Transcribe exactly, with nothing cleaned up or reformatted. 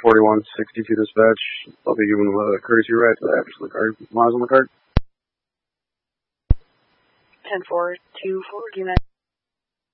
forty-one sixty-two dispatch. I'll be giving a courtesy ride to the actual card. Miles on the card. ten four two four, do you